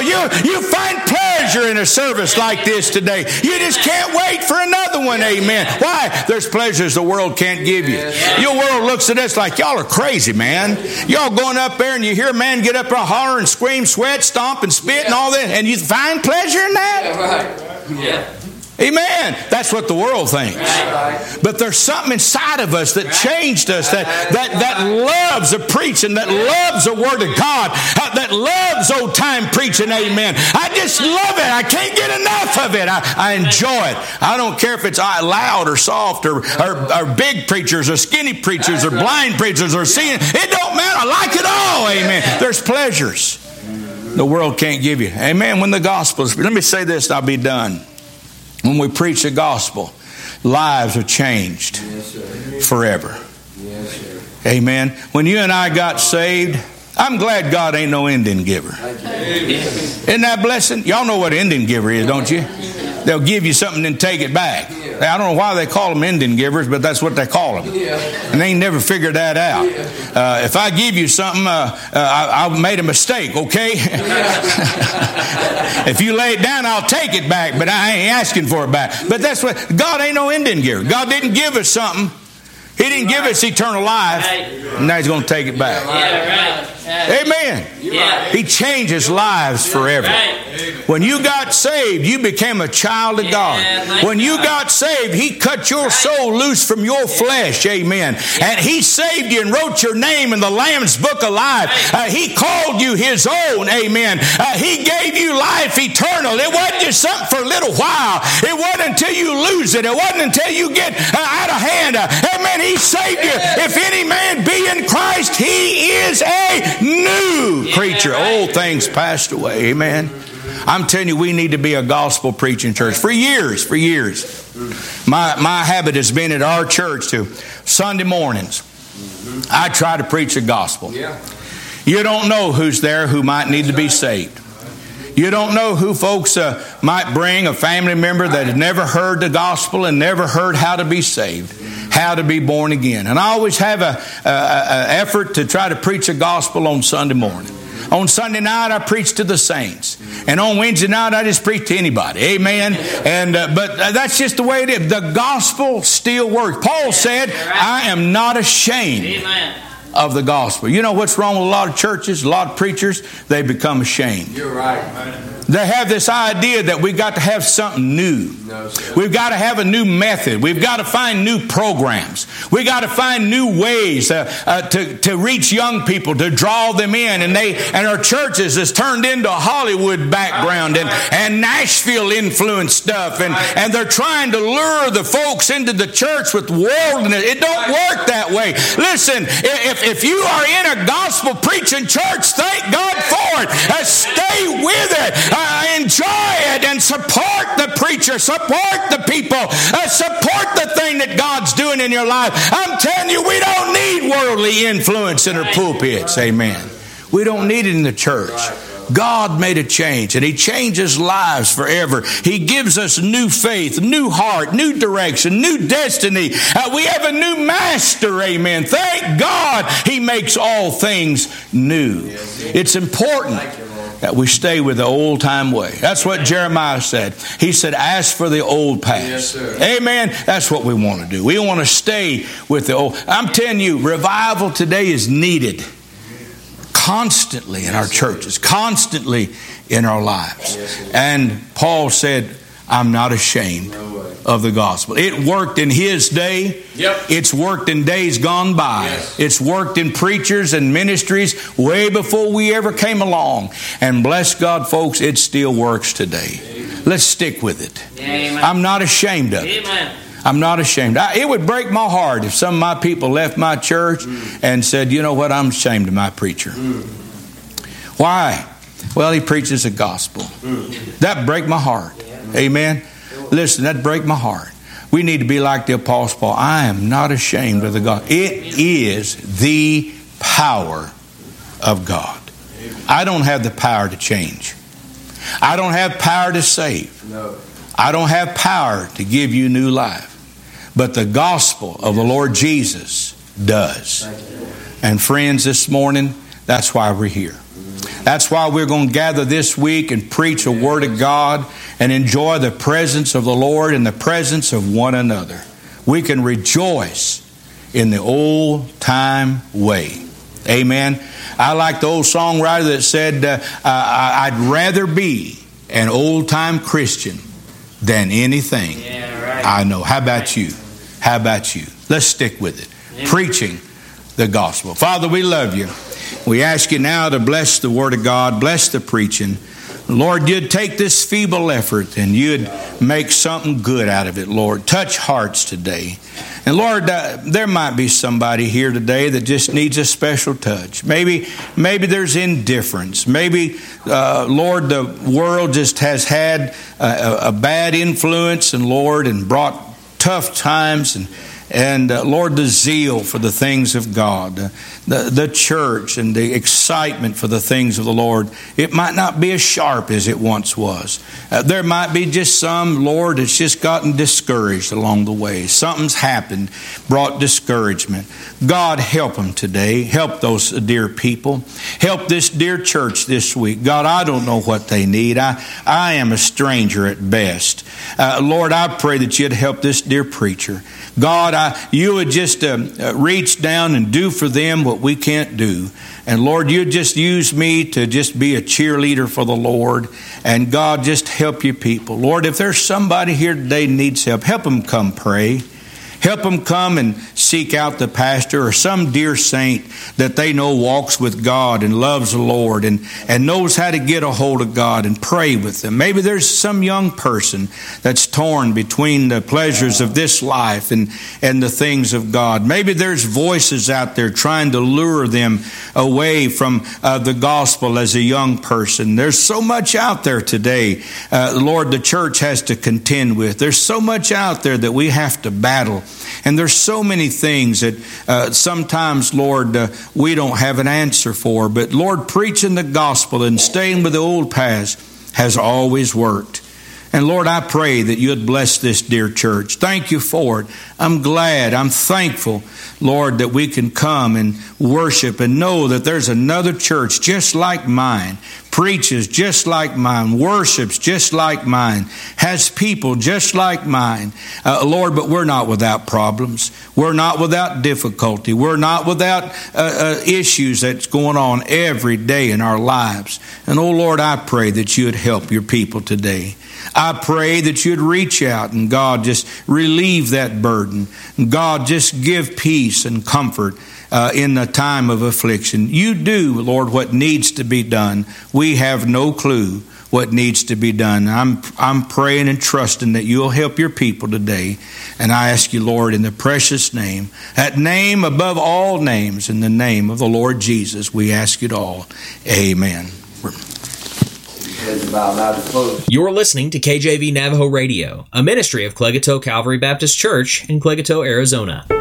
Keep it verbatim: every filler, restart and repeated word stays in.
you, you find pleasure in a service like this today. You just can't wait for another one, amen. Why? There's pleasures the world can't give you. Your world looks at us like, y'all are crazy, man. Y'all going up there and you hear a man get up and holler and scream, sweat, stomp and spit and all that, and you find pleasure in that? Yeah. Amen. That's what the world thinks. But there's something inside of us that changed us, that that, that loves the preaching, that loves the Word of God, uh, that loves old time preaching. Amen. I just love it. I can't get enough of it. I, I enjoy it. I don't care if it's loud or soft or, or, or big preachers or skinny preachers or blind preachers or seeing. It don't matter. I like it all. Amen. There's pleasures the world can't give you. Amen. When the gospel is, let me say this and I'll be done. When we preach the gospel, lives are changed forever. Amen. When you and I got saved, I'm glad God ain't no Indian giver. Isn't that blessing? Y'all know what an Indian giver is, don't you? They'll give you something and take it back. I don't know why they call them Indian givers, but that's what they call them. And they ain't never figured that out. Uh, if I give you something, uh, uh, I, I made a mistake, okay? If you lay it down, I'll take it back, but I ain't asking for it back. But that's what, God ain't no Indian giver. God didn't give us something. He didn't give us eternal life. And now He's going to take it back. Amen. He changes lives forever. When you got saved, you became a child of God. When you got saved, He cut your soul loose from your flesh. Amen. And He saved you and wrote your name in the Lamb's book of life. Uh, he called you His own. Amen. Uh, he gave you life eternal. It wasn't just something for a little while. It wasn't until you lose it. It wasn't until you get uh, out of hand. Uh, amen. He saved you. If any man be in Christ, he is a new creature. Old things passed away. Amen. I'm telling you, we need to be a gospel preaching church. For years, for years, my my habit has been at our church to Sunday mornings, I try to preach the gospel. You don't know who's there who might need to be saved. You don't know who folks uh, might bring, a family member that had never heard the gospel and never heard how to be saved, how to be born again. And I always have a, a, a effort to try to preach the gospel on Sunday morning. On Sunday night, I preach to the saints. And on Wednesday night, I just preach to anybody. Amen. And uh, But uh, that's just the way it is. The gospel still works. Paul said, I am not ashamed of the gospel. You know what's wrong with a lot of churches, a lot of preachers? They become ashamed. You're right, man. They have this idea that we've got to have something new. No, we've got to have a new method. We've got to find new programs. We've got to find new ways uh, uh, to, to reach young people, to draw them in. And they and our churches has turned into a Hollywood background and, and Nashville influenced stuff. And, and they're trying to lure the folks into the church with worldliness. It don't work that way. Listen, if, if you are in a gospel preaching church, thank God for it. Uh, stay with it. Uh, enjoy it and support the preacher, support the people, uh, support the thing that God's doing in your life. I'm telling you, we don't need worldly influence in our pulpits. Amen. We don't need it in the church. God made a change, and He changes lives forever. He gives us new faith, new heart, new direction, new destiny. Uh, we have a new master, amen. Thank God He makes all things new. It's important that we stay with the old-time way. That's what Jeremiah said. He said, ask for the old past. Yes, amen. That's what we want to do. We want to stay with the old. I'm telling you, revival today is needed constantly in our churches, constantly in our lives. And Paul said, I'm not ashamed of the gospel. It worked in his day. Yep. It's worked in days gone by. Yes. It's worked in preachers and ministries way before we ever came along. And bless God, folks, it still works today. Amen. Let's stick with it. Amen. I'm not ashamed of it. Amen. I'm not ashamed. I, it would break my heart if some of my people left my church mm. and said, you know what, I'm ashamed of my preacher. Mm. Why? Well, he preaches the gospel. Mm. That'd break my heart. Yeah. Amen. Listen, that'd break my heart. We need to be like the Apostle Paul. I am not ashamed of the gospel. It is the power of God. I don't have the power to change. I don't have power to save. No. I don't have power to give you new life. But the gospel of the Lord Jesus does. And friends, this morning, that's why we're here. That's why we're going to gather this week and preach a Word of God and enjoy the presence of the Lord and the presence of one another. We can rejoice in the old-time way. Amen. I like the old songwriter that said, uh, I'd rather be an old-time Christian than anything yeah, right. I know. How about you? How about you? Let's stick with it. Yeah. Preaching the gospel. Father, we love you. We ask you now to bless the Word of God, bless the preaching. Lord, you'd take this feeble effort and you'd make something good out of it, Lord. Touch hearts today. And Lord, uh, there might be somebody here today that just needs a special touch. Maybe maybe there's indifference. Maybe, uh, Lord, the world just has had a, a bad influence, and Lord, and brought tough times, and And uh, Lord, the zeal for the things of God, uh, the, the church and the excitement for the things of the Lord, it might not be as sharp as it once was. Uh, there might be just some, Lord, that's just gotten discouraged along the way. Something's happened, brought discouragement. God, help them today. Help those dear people. Help this dear church this week. God, I don't know what they need. I, I am a stranger at best. Uh, Lord, I pray that you'd help this dear preacher. God, I, you would just uh, uh, reach down and do for them what we can't do. And Lord, you'd just use me to just be a cheerleader for the Lord. And God, just help your people. Lord, if there's somebody here today that needs help, help them come pray. Help them come and seek out the pastor or some dear saint that they know walks with God and loves the Lord and, and knows how to get a hold of God and pray with them. Maybe there's some young person that's torn between the pleasures of this life and, and the things of God. Maybe there's voices out there trying to lure them away from uh, the gospel as a young person. There's so much out there today, uh, Lord, the church has to contend with. There's so much out there that we have to battle. And there's so many things that uh, sometimes, Lord, uh, we don't have an answer for. But, Lord, preaching the gospel and staying with the old paths has always worked. And, Lord, I pray that you'd bless this dear church. Thank you for it. I'm glad, I'm thankful, Lord, that we can come and worship and know that there's another church just like mine, preaches just like mine, worships just like mine, has people just like mine. Uh, Lord, but we're not without problems. We're not without difficulty. We're not without uh, uh, issues that's going on every day in our lives. And, oh, Lord, I pray that you'd help your people today. I pray that you'd reach out and, God, just relieve that burden. God, just give peace and comfort uh, in the time of affliction. You do, Lord, what needs to be done. We have no clue what needs to be done. I'm, I'm praying and trusting that you'll help your people today. And I ask you, Lord, in the precious name, that name above all names, in the name of the Lord Jesus, we ask it all. Amen. You're listening to K J V Navajo Radio, a ministry of Clegato Calvary Baptist Church in Clegato, Arizona.